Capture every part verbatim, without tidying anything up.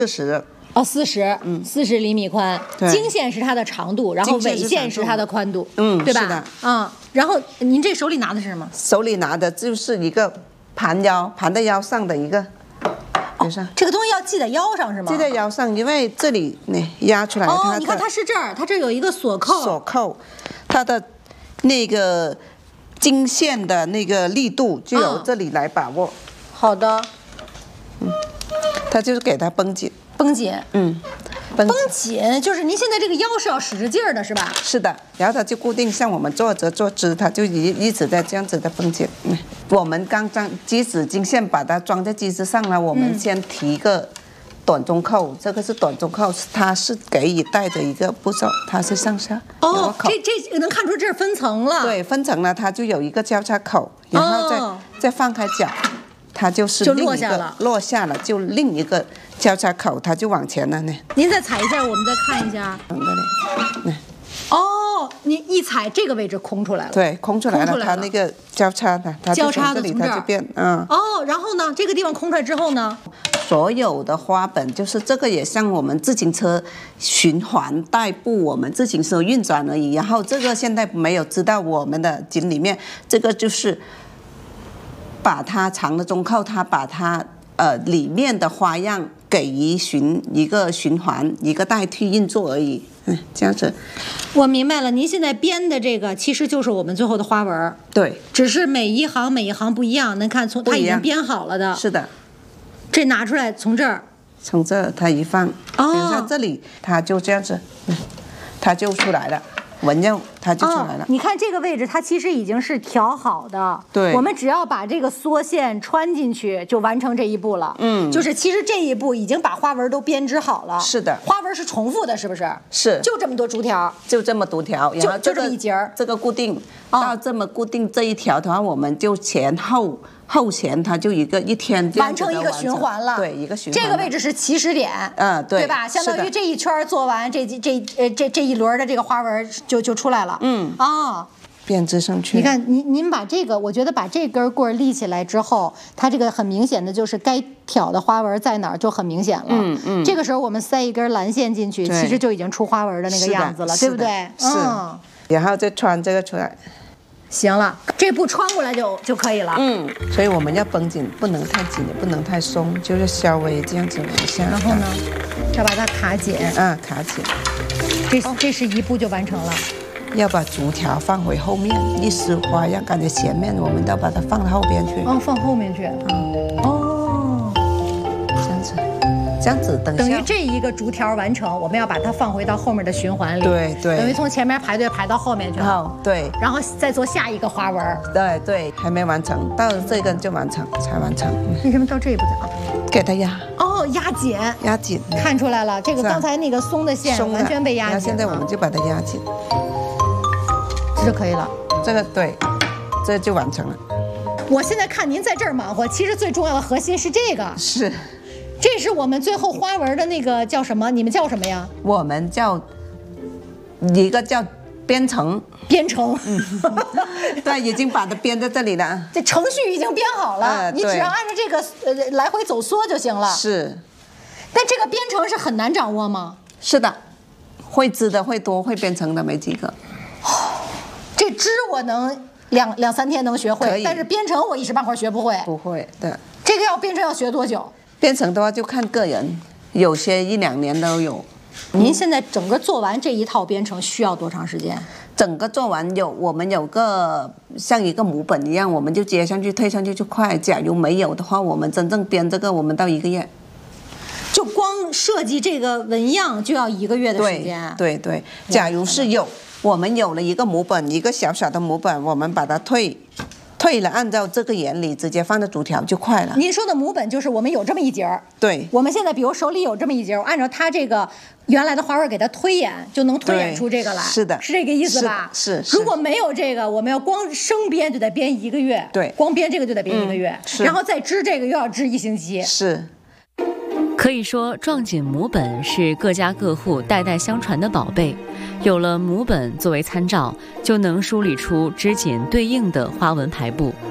四十。 哦，四十，嗯，四十厘米宽，经线是它的长度，然后纬线是它的宽度， 嗯， 对吧？ 是的， 嗯，然后您这手里拿的是什么？ 手里拿的就是一个盘腰，盘在腰上的一个， 哦，这个东西要系在腰上是吗？ 系在腰上，因为这里你压出来， 哦，你看它是这儿，它这有一个锁扣， 锁扣，它的那个经线的那个力度就由这里来把握。 好的， 嗯，它就是给它绷紧。 绷紧， 嗯， 绷紧就是您现在这个腰是要使着劲儿的，是吧？ 是的，然后它就固定，像我们坐着坐姿，它就一一直在这样子的绷紧。嗯，我们刚刚机子经线把它装在机子上了，我们先提一个短中扣，这个是短中扣，它是给予带的一个步骤，它是上下。 哦，这这能看出这是分层了。 对，分层了，它就有一个交叉口，然后再、哦、再放开脚。它就是另一个落下了， 落下了，就另一个交叉口，它就往前了呢。 您再踩一下，我们再看一下。 这里， 哦，你一踩这个位置空出来了。 对，空出来了，它那个交叉的，它交叉的这里它就变，嗯。 哦，然后呢，这个地方空出来之后呢， 所有的花本就是这个也像我们自行车循环代步，我们自行车运转而已。然后这个现在没有知道我们的井里面，这个就是。把它长的中扣，它把它呃里面的花样给予循一个循环，一个代替运作而已。嗯，这样子。 我明白了，您现在编的这个其实就是我们最后的花纹。 对， 只是每一行每一行不一样。能看从它已经编好了的。 是的。 这拿出来从这儿， 从这儿它一放， 哦， 比如说这里它就这样子，嗯，它就出来了。纹样它就出来了、 哦。你看这个位置，它其实已经是调好的。 对， 我们只要把这个缩线穿进去，就完成这一步了。 嗯， 就是其实这一步已经把花纹都编织好了。 是的， 花纹是重复的，是不是？ 是， 就这么多竹条， 就这么多条，然后、 这个、就就这么一节儿， 这个固定、哦、到这么固定这一条的话，我们就前后。后前它就一个一天完成一个循环了， 对，一个循环。 这个位置是起始点， 嗯，对， 对吧？相当于这一圈做完，这这呃这这一轮的这个花纹就就出来了。 嗯， 哦， 编织上去。 你看，您您把这个，我觉得把这根棍立起来之后，它这个很明显的就是该挑的花纹在哪儿就很明显了。 嗯嗯。 这个时候我们塞一根蓝线进去，其实就已经出花纹的那个样子了，对不对？ 是。嗯。然后再穿这个出来。 行了，这步穿过来就就可以了。 嗯，所以我们要绷紧，不能太紧，也不能太松，就是稍微这样子往下。 然后呢，要把它卡紧。 啊，卡紧。 这、哦、这是一步就完成了。 要把竹条放回后面，一丝花样感觉前面我们都把它放到后边去。 哦，放后面去。嗯。哦。 这样子。这样子等一下， 等于这一个竹条完成，我们要把它放回到后面的循环里。 对对， 等于从前面排队排到后面去了。 好，对， 然后再做下一个花纹。 对对，还没完成，到这个就完成，才完成。 为什么到这一步才？ 给它压。 哦，压紧。 压紧。 看出来了，这个刚才那个松的线完全被压紧了。 现在我们就把它压紧， 这就可以了。 这个对，这就完成了。 我现在看您在这儿忙活，其实最重要的核心是这个。 是。 这是我们最后花纹的那个叫什么？你们叫什么呀？ 我们叫一个叫编程。 编程， 嗯，对，已经把它编在这里了。 这程序已经编好了，呃、你只要按照这个呃来回走缩就行了。 是。 但这个编程是很难掌握吗？ 是的，会织的会多，会编程的没几个。 哦，这织我能两两三天能学会，但是编程我一时半会儿学不会。 不会，对。 这个要编程要学多久？ 编程的话就看个人，有些一两年都有。 您现在整个做完这一套编程需要多长时间？ 整个做完有我们有个像一个母本一样，我们就接上去推上去就快。假如没有的话，我们真正编这个我们到一个月。 就光设计这个纹样就要一个月的时间。 对对对，假如是有我们有了一个母本，一个小小的母本，我们把它退。退了，按照这个原理直接放在竹条就快了。 您说的母本就是我们有这么一节儿， 对， 我们现在比如手里有这么一节，我按照它这个原来的花纹给它推演，就能推演出这个来。 是的， 是这个意思吧？ 是。是如果没有这个，我们要光生编就得编一个月， 对， 光编这个就得编一个月， 嗯、 然后再织这个又要织一星期。 是。 可以说，壮锦母本是各家各户代代相传的宝贝。有了母本作为参照，就能梳理出织锦对应的花纹排布。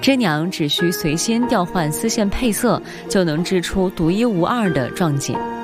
织娘只需随心调换丝线配色，就能织出独一无二的壮锦。